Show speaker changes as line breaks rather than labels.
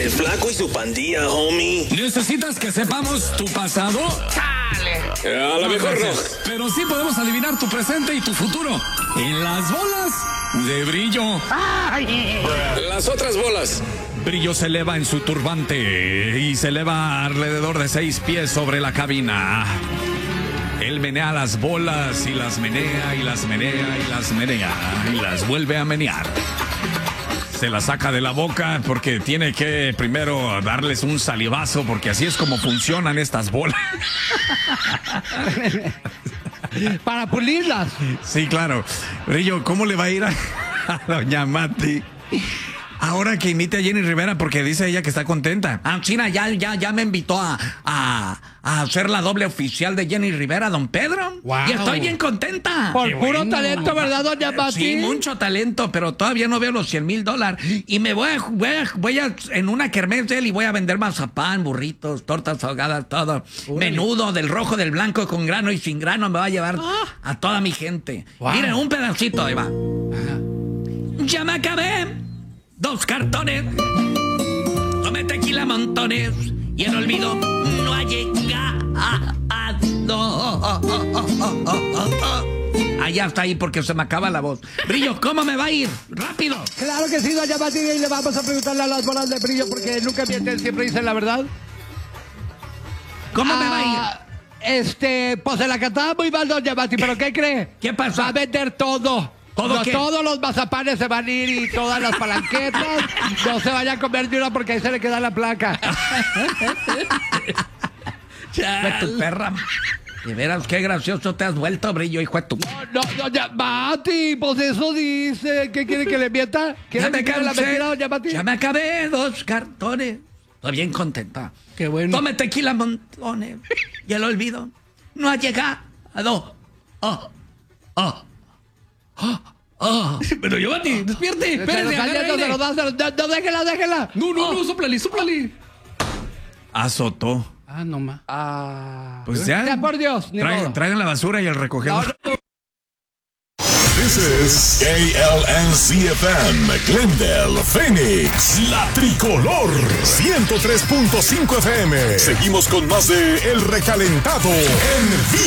El Flaco y su pandilla, homie.
¿Necesitas que sepamos tu pasado?
¡Chale! A lo mejor no.
Pero sí podemos adivinar tu presente y tu futuro. En las bolas de Brillo.
Ay.
Las otras bolas.
Brillo se eleva en su turbante y se eleva alrededor de 6 pies sobre la cabina. Él menea las bolas y las menea y las menea y las menea y las vuelve a menear. Se las saca de la boca porque tiene que primero darles un salivazo porque así es como funcionan estas bolas.
Para pulirlas.
Sí, claro. Brillo, ¿cómo le va a ir a doña Mati? Ahora que imite a Jenny Rivera porque dice ella que está contenta. Ah, China, ya me invitó a hacer la doble oficial de Jenny Rivera, don Pedro.
Wow.
Y estoy bien contenta.
Por
Qué
puro
bueno.
talento, ¿verdad, doña Mati?
Sí, mucho talento, pero todavía no veo los $100,000. Y me voy a en una kermés de él y voy a vender mazapán, burritos, tortas ahogadas, todo.
Uy.
Menudo del rojo, del blanco, con grano y sin grano. Me va a llevar a toda mi gente.
Wow.
Miren, un pedacito, ahí va. Ya me acabé 2 cartones, tomé tequila montones y el olvido no ha llegado. Allá está ahí porque se me acaba la voz. Brillo, ¿cómo me va a ir? ¡Rápido!
Claro que sí, doña Mati, y le vamos a preguntarle a las bolas de Brillo porque nunca mienten, siempre dicen la verdad.
¿Cómo me va a ir?
Pues se la cantaba muy mal, doña Mati, pero ¿qué cree?
¿Qué pasó?
Va a vender todo.
¿Todo qué?
Todos los mazapanes se van a ir y todas las palanquetas. No se vaya a comer ni una porque ahí se le queda la placa.
De tu perra. De veras, qué gracioso te has vuelto, Brillo, hijo de tu...
No, doña Mati, pues eso dice. ¿Qué quiere que le mienta? ¿Quiere que la mentira, doña Mati?
Ya me acabé 2 cartones. Estoy bien contenta.
Qué bueno.
Tome tequila montones. Y el olvido no ha llegado. Pero yo, Mati, despierte. Espérate, agarra aire.
No, déjela.
No, súplale. Azotó.
Ah, no más.
Pues ya.
Por Dios.
Traigan la basura y el recogedor.
This is KLNC-FM, Glendale, Phoenix, La Tricolor, 103.5 FM. Seguimos con más de El Recalentado en vivo.